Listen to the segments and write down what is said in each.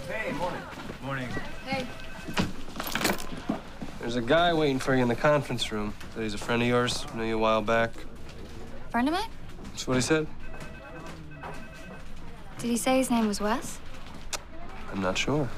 Hey, morning. Morning. Hey. There's a guy waiting for you in the conference room. Said he's a friend of yours. Knew you a while back. Friend of mine? That's what he said. Did he say his name was Wes? I'm not sure.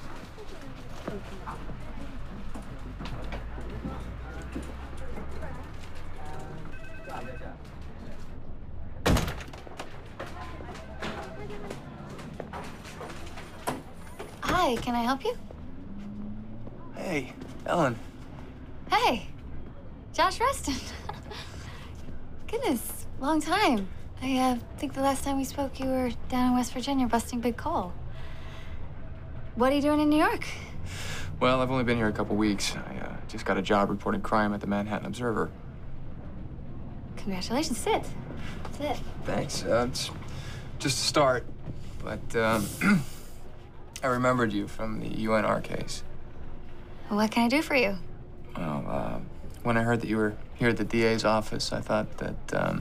Hi, can I help you? Hey, Ellen. Hey, Josh Reston. Goodness, long time. I think the last time we spoke, you were down in West Virginia busting big coal. What are you doing in New York? Well, I've only been here a couple weeks. I just got a job reporting crime at the Manhattan Observer. Congratulations, sit. Sit. Thanks. It's just a start. But I remembered you from the UNR case. Well, what can I do for you? Well, when I heard that you were here at the DA's office, I thought that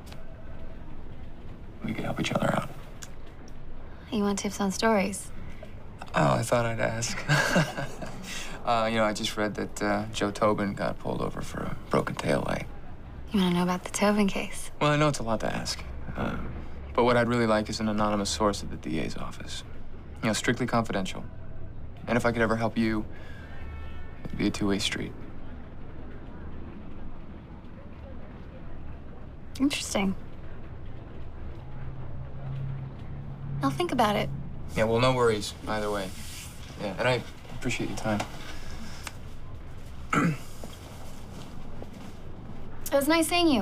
we could help each other out. You want tips on stories? Oh, I thought I'd ask. I just read that Joe Tobin got pulled over for a broken taillight. You want to know about the Tobin case? Well, I know it's a lot to ask. But what I'd really like is an anonymous source at the DA's office. Strictly confidential. And if I could ever help you, it'd be a two-way street. Interesting. I'll think about it. Yeah, well, no worries, either way. Yeah, and I appreciate your time. It was nice seeing you.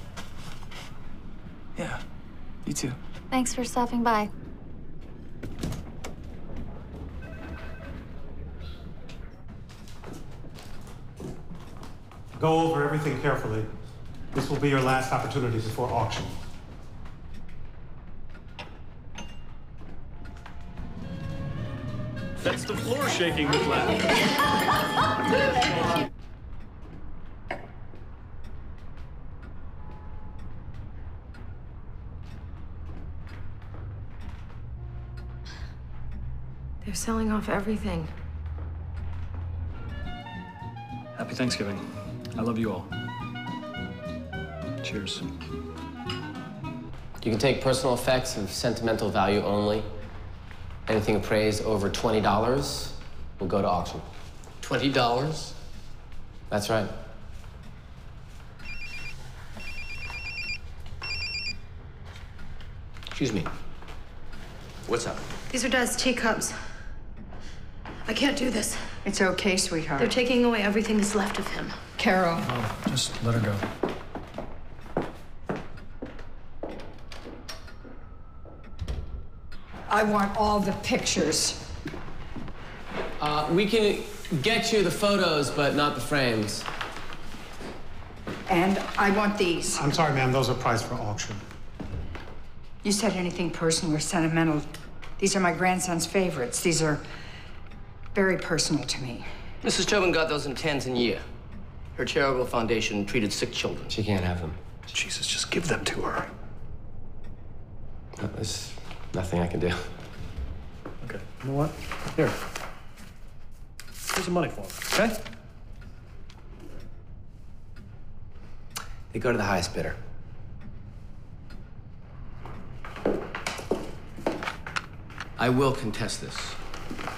Yeah, you too. Thanks for stopping by. Go over everything carefully. This will be your last opportunity before auction. That's the floor shaking with laughter. They're selling off everything. Happy Thanksgiving. I love you all. Cheers. You can take personal effects of sentimental value only. Anything appraised over $20 will go to auction. $20? That's right. Excuse me. What's up? These are Dad's teacups. I can't do this. It's okay, sweetheart. They're taking away everything that's left of him. Carol. Oh, just let her go. I want all the pictures. We can get you the photos, but not the frames. And I want these. I'm sorry, ma'am, those are priced for auction. You said anything personal or sentimental. These are my grandson's favorites. These are very personal to me. Mrs. Tobin got those in Tanzania. Her charitable foundation treated sick children. She can't have them. Jesus, just give them to her. There's nothing I can do. Okay, you know what? Here. Here's some money for them, okay? They go to the highest bidder. I will contest this.